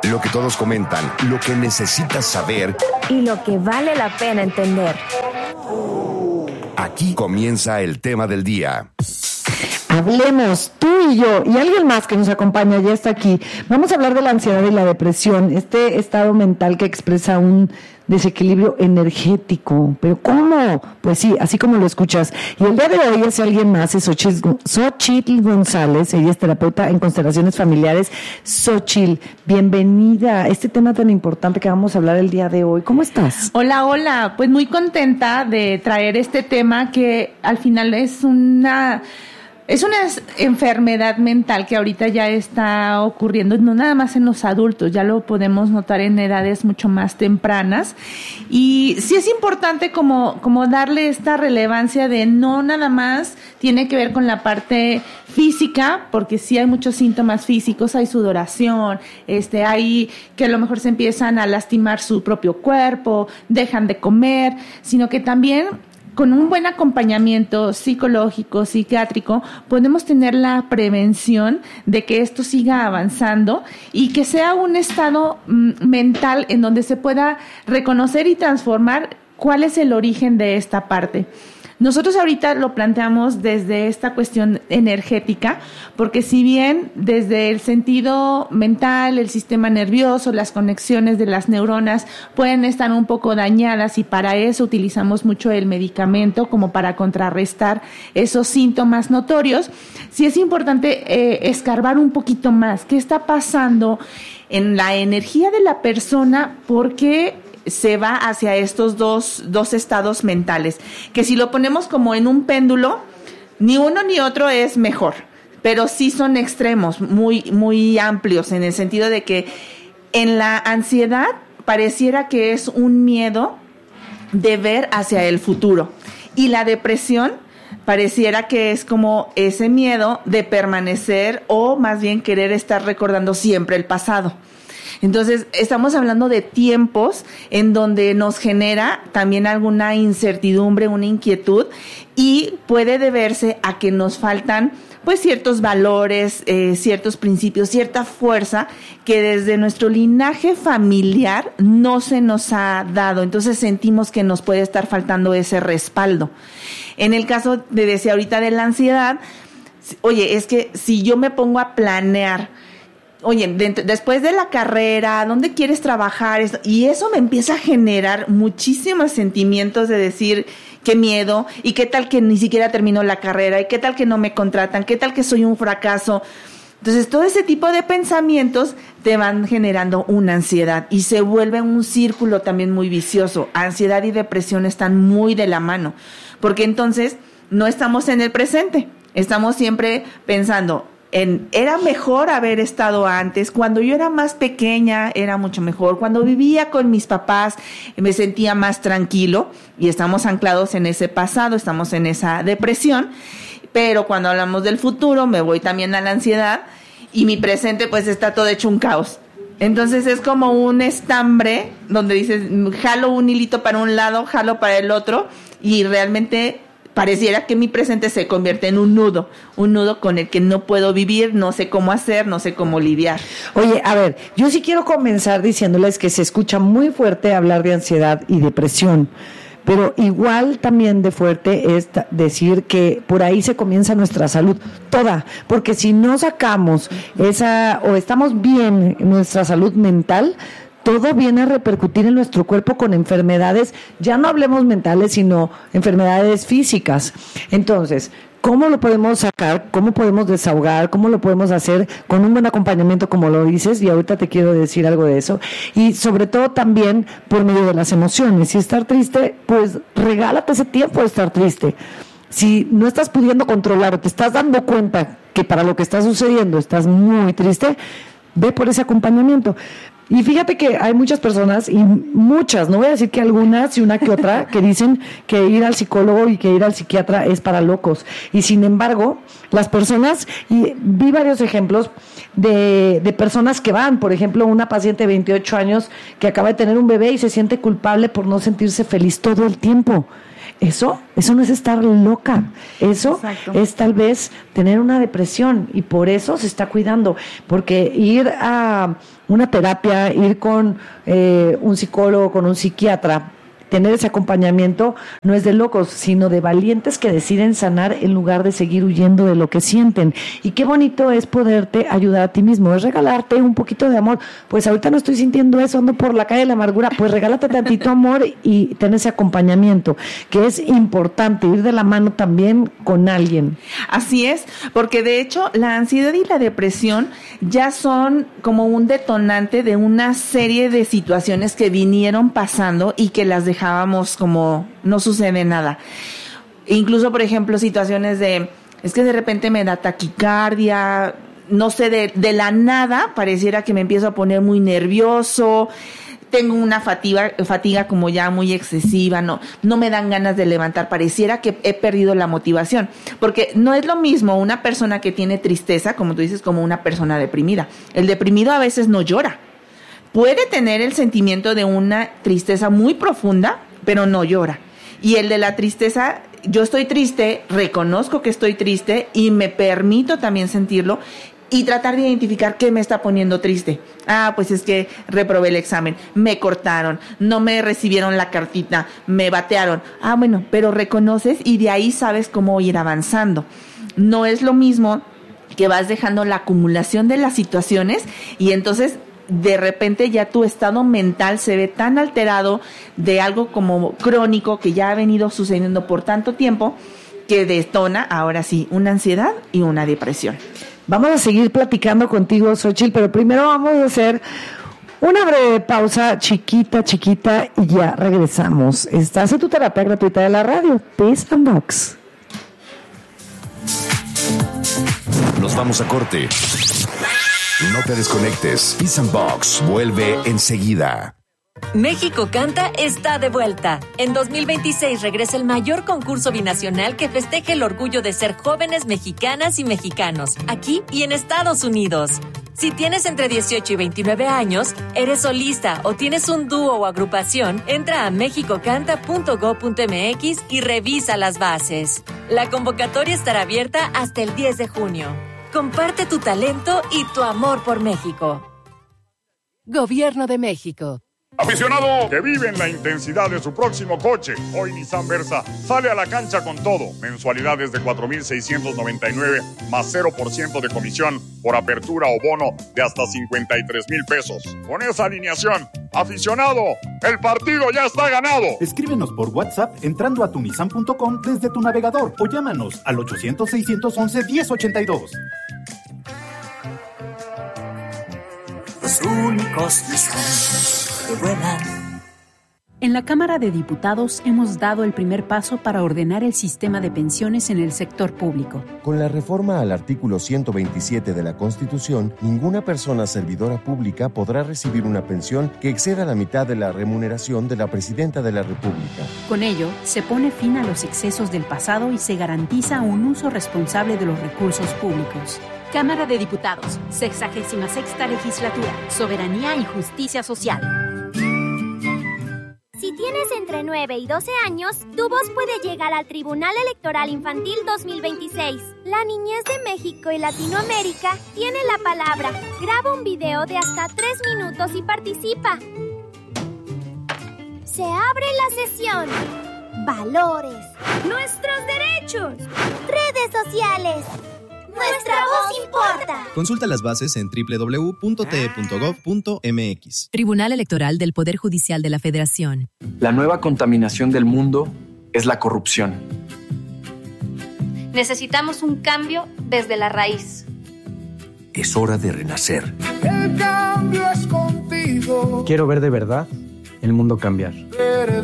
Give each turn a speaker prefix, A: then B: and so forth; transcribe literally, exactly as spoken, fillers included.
A: Lo que todos comentan, lo que necesitas saber
B: y lo que vale la pena entender.
A: Aquí comienza el tema del día.
C: Hablemos, tú y yo, y alguien más que nos acompaña, ya está aquí. Vamos a hablar de la ansiedad y la depresión, este estado mental que expresa un desequilibrio energético. ¿Pero cómo? Pues sí, así como lo escuchas. Y el día de hoy es alguien más, es Xochitl González, ella es terapeuta en constelaciones familiares. Xochitl, bienvenida a este tema tan importante que vamos a hablar el día de hoy. ¿Cómo estás?
D: Hola, hola, pues muy contenta de traer este tema que al final es una... Es una enfermedad mental que ahorita ya está ocurriendo, no nada más en los adultos, ya lo podemos notar en edades mucho más tempranas. Y sí es importante como, como darle esta relevancia de no nada más tiene que ver con la parte física, porque sí hay muchos síntomas físicos, hay sudoración, este, hay que a lo mejor se empiezan a lastimar su propio cuerpo, dejan de comer, sino que también con un buen acompañamiento psicológico, psiquiátrico, podemos tener la prevención de que esto siga avanzando y que sea un estado mm, mental en donde se pueda reconocer y transformar cuál es el origen de esta parte. Nosotros ahorita lo planteamos desde esta cuestión energética, porque si bien desde el sentido mental, el sistema nervioso, las conexiones de las neuronas pueden estar un poco dañadas y para eso utilizamos mucho el medicamento como para contrarrestar esos síntomas notorios, sí es importante eh, escarbar un poquito más. ¿Qué está pasando en la energía de la persona? Porque se va hacia estos dos, dos estados mentales, que si lo ponemos como en un péndulo, ni uno ni otro es mejor, pero sí son extremos muy, muy amplios, en el sentido de que en la ansiedad pareciera que es un miedo de ver hacia el futuro, y la depresión pareciera que es como ese miedo de permanecer o más bien querer estar recordando siempre el pasado. Entonces, estamos hablando de tiempos en donde nos genera también alguna incertidumbre, una inquietud, y puede deberse a que nos faltan pues ciertos valores, eh, ciertos principios, cierta fuerza que desde nuestro linaje familiar no se nos ha dado. Entonces sentimos que nos puede estar faltando ese respaldo. En el caso de decir ahorita de la ansiedad, oye, es que si yo me pongo a planear, oye, dentro, después de la carrera, ¿dónde quieres trabajar? Y eso me empieza a generar muchísimos sentimientos de decir, qué miedo, y qué tal que ni siquiera termino la carrera, y qué tal que no me contratan, qué tal que soy un fracaso. Entonces, todo ese tipo de pensamientos te van generando una ansiedad y se vuelve un círculo también muy vicioso. Ansiedad y depresión están muy de la mano, porque entonces no estamos en el presente, estamos siempre pensando, En, era mejor haber estado antes, cuando yo era más pequeña era mucho mejor, cuando vivía con mis papás me sentía más tranquilo, y estamos anclados en ese pasado, estamos en esa depresión. Pero cuando hablamos del futuro me voy también a la ansiedad y mi presente pues está todo hecho un caos. Entonces es como un estambre donde dices, jalo un hilito para un lado, jalo para el otro, y realmente pareciera que mi presente se convierte en un nudo, un nudo con el que no puedo vivir, no sé cómo hacer, no sé cómo lidiar.
C: Oye, a ver, yo sí quiero comenzar diciéndoles que se escucha muy fuerte hablar de ansiedad y depresión, pero igual también de fuerte es decir que por ahí se comienza nuestra salud toda, porque si no sacamos esa, o estamos bien en nuestra salud mental, todo viene a repercutir en nuestro cuerpo con enfermedades, ya no hablemos mentales, sino enfermedades físicas. Entonces, ¿cómo lo podemos sacar? ¿Cómo podemos desahogar? ¿Cómo lo podemos hacer con un buen acompañamiento, como lo dices? Y ahorita te quiero decir algo de eso. Y sobre todo también por medio de las emociones. Si estar triste, pues regálate ese tiempo de estar triste. Si no estás pudiendo controlar o te estás dando cuenta que para lo que está sucediendo estás muy triste, ve por ese acompañamiento. Y fíjate que hay muchas personas, y muchas, no voy a decir que algunas y una que otra, que dicen que ir al psicólogo y que ir al psiquiatra es para locos. Y sin embargo, las personas, y vi varios ejemplos de, de personas que van, por ejemplo, una paciente de veintiocho años que acaba de tener un bebé y se siente culpable por no sentirse feliz todo el tiempo. Eso, eso no es estar loca, eso
D: Exacto.
C: es tal vez tener una depresión y por eso se está cuidando, porque ir a una terapia, ir con eh, un psicólogo, con un psiquiatra, tener ese acompañamiento no es de locos, sino de valientes que deciden sanar en lugar de seguir huyendo de lo que sienten. Y qué bonito es poderte ayudar a ti mismo, es regalarte un poquito de amor. Pues ahorita no estoy sintiendo eso, ando por la calle de la amargura, pues regálate tantito amor y ten ese acompañamiento, que es importante, ir de la mano también con alguien.
D: Así es, porque de hecho la ansiedad y la depresión ya son como un detonante de una serie de situaciones que vinieron pasando y que las dejaron dejábamos como no sucede nada. Incluso, por ejemplo, situaciones de, es que de repente me da taquicardia, no sé, de, de la nada, pareciera que me empiezo a poner muy nervioso, tengo una fatiga, fatiga como ya muy excesiva, no, no me dan ganas de levantar, pareciera que he perdido la motivación, porque no es lo mismo una persona que tiene tristeza, como tú dices, como una persona deprimida. El deprimido a veces no llora. Puede tener el sentimiento de una tristeza muy profunda, pero no llora. Y el de la tristeza, yo estoy triste, reconozco que estoy triste y me permito también sentirlo y tratar de identificar qué me está poniendo triste. Ah, pues es que reprobé el examen, me cortaron, no me recibieron la cartita, me batearon. Ah, bueno, pero reconoces y de ahí sabes cómo ir avanzando. No es lo mismo que vas dejando la acumulación de las situaciones y entonces de repente ya tu estado mental se ve tan alterado de algo como crónico que ya ha venido sucediendo por tanto tiempo que detona ahora sí una ansiedad y una depresión.
C: Vamos a seguir platicando contigo, Xochitl, pero primero vamos a hacer una breve pausa chiquita, chiquita y ya regresamos. Estás en tu terapia gratuita de la radio, Peace and Box.
A: Nos vamos a corte. No te desconectes. Peace and Box vuelve enseguida.
E: México Canta está de vuelta. En dos mil veintiséis regresa el mayor concurso binacional que festeje el orgullo de ser jóvenes mexicanas y mexicanos, aquí y en Estados Unidos. Si tienes entre dieciocho y veintinueve años, eres solista o tienes un dúo o agrupación, entra a mexico canta punto gob punto eme equis y revisa las bases. La convocatoria estará abierta hasta el diez de junio. Comparte tu talento y tu amor por México. Gobierno de México.
F: Aficionado que vive en la intensidad de su próximo coche, hoy Nissan Versa sale a la cancha con todo. Mensualidades de cuatro mil seiscientos noventa y nueve más cero por ciento de comisión por apertura o bono de hasta cincuenta y tres mil pesos. Con esa alineación, aficionado, el partido ya está ganado.
G: Escríbenos por WhatsApp entrando a tunisan punto com desde tu navegador o llámanos al ochocientos, seiscientos once, diez ochenta y dos.
H: Los únicos Nissan que vuelan.
I: En la Cámara de Diputados hemos dado el primer paso para ordenar el sistema de pensiones en el sector público.
J: Con la reforma al artículo ciento veintisiete de la Constitución, ninguna persona servidora pública podrá recibir una pensión que exceda la mitad de la remuneración de la Presidenta de la República.
I: Con ello, se pone fin a los excesos del pasado y se garantiza un uso responsable de los recursos públicos. Cámara de Diputados, sexagésima sexta legislatura, Soberanía y Justicia Social.
K: Si tienes entre nueve y doce años, tu voz puede llegar al Tribunal Electoral Infantil dos mil veintiséis. La niñez de México y Latinoamérica tiene la palabra. Graba un video de hasta tres minutos y participa. Se abre la sesión. Valores. Nuestros derechos. Redes sociales. Nuestra voz importa.
L: Consulta las bases en doble u doble u doble u punto te punto gob punto eme equis.
E: Tribunal Electoral del Poder Judicial de la Federación.
M: La nueva contaminación del mundo es la corrupción.
N: Necesitamos un cambio desde la raíz.
O: Es hora de renacer.
P: El cambio es contigo.
Q: Quiero ver de verdad el mundo cambiar.